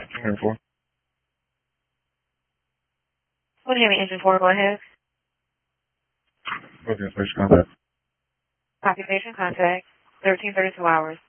Engine 4. What do you have, Engine 4? Go ahead. Okay, station contact. Copy station contact. 1332 hours.